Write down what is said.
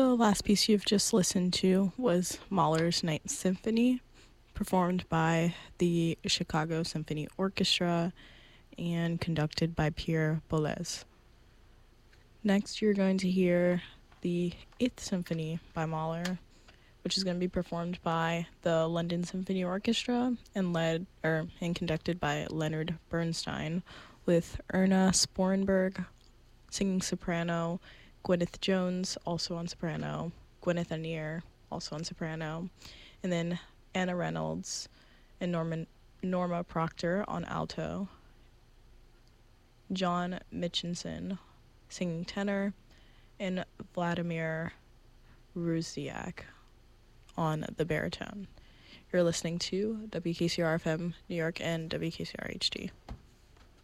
The last piece you've just listened to was Mahler's Ninth Symphony, performed by the Chicago Symphony Orchestra and conducted by Pierre Boulez. Next, you're going to hear the Eighth Symphony by Mahler, which is going to be performed by the London Symphony Orchestra and conducted by Leonard Bernstein, with Erna Sporenberg singing soprano, Gwyneth Jones also on soprano, Gwyneth Anir also on soprano, and then Anna Reynolds and Norma Proctor on alto, John Mitchinson singing tenor, and Vladimir Ruziak on the baritone. You're listening to WKCR FM New York and WKCR HD.